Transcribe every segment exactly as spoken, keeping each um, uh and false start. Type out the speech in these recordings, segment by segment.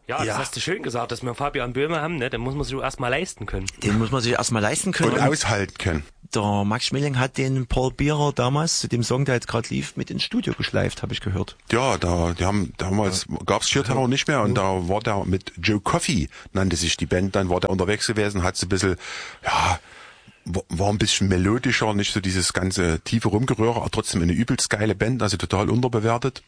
Ja, das ja. hast du schön gesagt, dass wir Fabian Böhme haben, ne? Den muss man sich erstmal leisten können. Den muss man sich erstmal leisten können. Und, und aushalten können. Der Max Schmeling hat den Paul Bierer damals zu dem Song, der jetzt gerade lief, mit ins Studio geschleift, habe ich gehört. Ja, da, die haben, damals ja. gab's Sheer Terror nicht mehr und da war der mit Joe Coffey, nannte sich die Band, dann war der unterwegs gewesen, hat so ein bisschen, ja, war ein bisschen melodischer, nicht so dieses ganze tiefe Rumgerühre, aber trotzdem eine übelst geile Band, also total unterbewertet.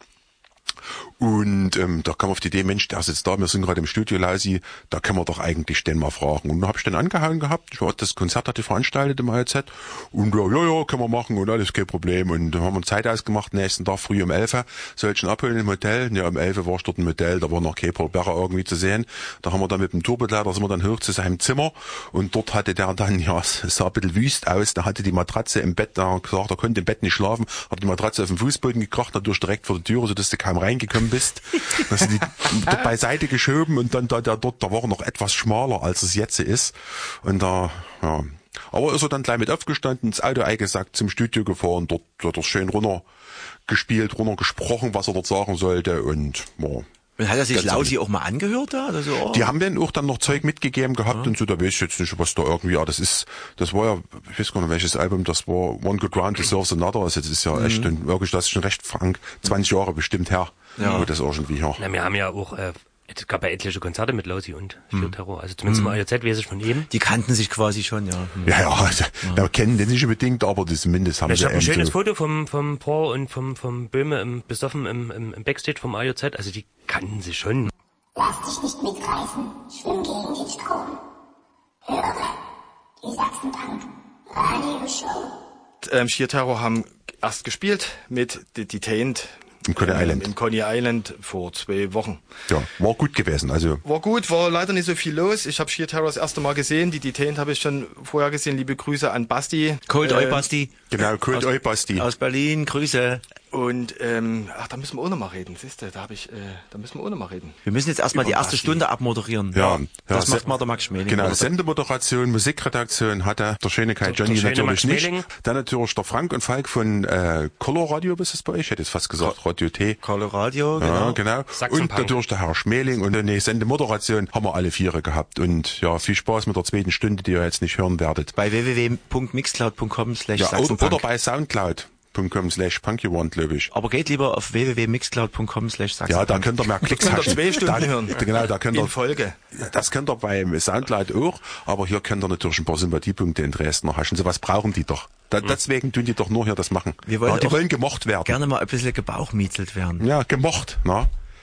Und ähm, da kam auf die Idee, Mensch, der ist jetzt da, wir sind gerade im Studio, Lausi, da können wir doch eigentlich den mal fragen. Und dann habe ich den angehauen gehabt, ich war, das Konzert hatte veranstaltet im A J Z und ja, ja, ja, können wir machen und alles, kein Problem. Und dann haben wir Zeit ausgemacht, nächsten Tag früh um elf, soll ich ihn abholen im Hotel. Ja, um elf war ich dort im Hotel, da war noch kein Paul Bierer irgendwie zu sehen. Da haben wir dann mit dem Tourbegleiter, sind wir dann hoch zu seinem Zimmer und dort hatte der dann, ja, es sah ein bisschen wüst aus, da hatte die Matratze im Bett, da gesagt, er konnte im Bett nicht schlafen, hat die Matratze auf den Fußboden gekracht, dadurch direkt vor der Türe, sodass du kaum reingekommen bist. Dass sie die dort beiseite geschoben und dann da der dort, da war er noch etwas schmaler, als es jetzt ist. Und da, ja. Aber ist er dann gleich mit aufgestanden, ins Auto eingesackt, zum Studio gefahren, dort hat er schön runter gespielt, runter gesprochen, was er dort sagen sollte und, ja. Und hat er sich Lausi auch mal angehört da? Oder so? Oh. Die haben dann auch dann noch Zeug mitgegeben gehabt ja. und so, da weiß ich jetzt nicht, was da irgendwie, ja, das ist, das war ja, ich weiß gar nicht, welches Album, das war One Good Round Deserves Another, also das ist ja mhm. echt, wirklich, das ist schon recht frank, zwanzig Jahre bestimmt her, ja. wo das irgendwie her. Na, wir haben ja auch, äh, es gab ja etliche Konzerte mit Lausi und Sheer Terror, also zumindest mhm. im A J Z weiß ich von jedem. Die kannten sich quasi schon, ja. Ja, ja, also, ja. da kennen die nicht unbedingt, aber das zumindest haben ich sie hab ein schönes so Foto vom, vom Paul und vom, vom Böhme im, besoffen im, im, im Backstage vom A J Z, also die kannten sich schon. Lass dich nicht mitreißen, schwimm gegen den Strom. Höre die Sachsenpunk Radioshow. Ähm, Sheer Terror haben erst gespielt mit The Detained im Coney ähm, Island. Im Coney Island vor zwei Wochen. Ja, war gut gewesen. Also war gut, war leider nicht so viel los. Ich habe Sheer Terror das erste Mal gesehen. Die Detained habe ich schon vorher gesehen. Liebe Grüße an Basti. Cold äh, Oi Basti. Genau, Cold Oi Basti. Aus Berlin, Grüße. Und ähm, ach, da müssen wir auch noch mal reden. Siehst du, da habe ich, äh, da müssen wir auch noch mal reden. Wir müssen jetzt erstmal die erste Basti. Stunde abmoderieren. Ja, ja das ja, macht mal der Max Schmeling. Genau, Sendemoderation, Musikredaktion hatte der schöne Kai Johnny der, der natürlich nicht. Dann natürlich der Frank und Falk von äh, Color Radio, was ist das bei euch? Ich hätte jetzt fast gesagt Co- Radio T. Color Radio, genau. Ja, genau. genau. Und natürlich der Herr Schmeling und eine Sendemoderation haben wir alle viere gehabt. Und ja, viel Spaß mit der zweiten Stunde, die ihr jetzt nicht hören werdet. Bei w w w punkt mixcloud punkt com slash ja, oder, oder bei Soundcloud. .com slash punkyone, glaube ich. Aber geht lieber auf w w w punkt mixcloud punkt com slash Ja, da könnt ihr mehr Klicks haschen. zwei Stunden da, hören. Genau, da könnt ihr, in Folge. Das könnt ihr beim Soundcloud auch, aber hier könnt ihr natürlich ein paar Sympathiepunkte in Dresden haschen. So was brauchen die doch. Da, deswegen tun die doch nur hier das machen. Wir wollen ja, die wollen gemocht werden. Gerne mal ein bisschen gebauchmietzelt werden. Ja, gemocht, na.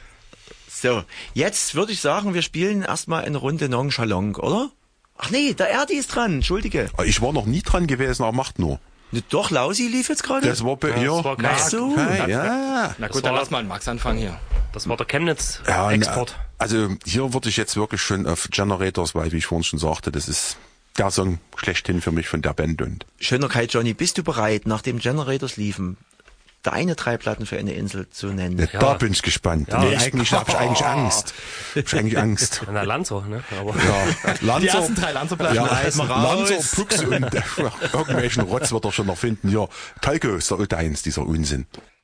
So, jetzt würde ich sagen, wir spielen erstmal eine Runde Nonchalant, oder? Ach nee, der Erdi ist dran, entschuldige. Ich war noch nie dran gewesen, aber macht nur. Doch, Lausi lief jetzt gerade. Das war bei ihr. Ja, das war Ach so. Kai, ja. Na gut, dann lass mal Max anfangen hier. Das war der Chemnitz-Export. Ja, also hier würde ich jetzt wirklich schon auf Generators, weil wie ich vorhin schon sagte, das ist der Song schlechthin für mich von der Band. Und schöner Kai Johnny, bist du bereit, nachdem Generators liefen, deine drei Platten für eine Insel zu nennen? Ja, da bin ich gespannt. Ja, nee, ich eigentlich habe ich eigentlich Angst. Ich habe eigentlich Angst. Na, Lanzer, ne? Aber ja, Lanzer, die ersten drei Lanzer-Platten. Ja, raus. Lanzer, Pux und äh, irgendwelchen Rotz wird er schon noch finden. Ja, Talco ist der alte eins, dieser Unsinn.